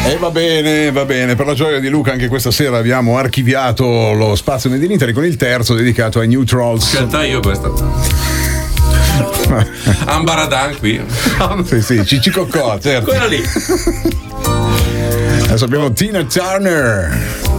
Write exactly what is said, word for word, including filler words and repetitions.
E va bene, va bene, per la gioia di Luca anche questa sera abbiamo archiviato lo spazio Made in Italy con il terzo dedicato ai New Trolls. Canta io questa. Ambaradan qui. Sì, sì, Cicicocò, certo. Quella lì. Adesso abbiamo Tina Turner.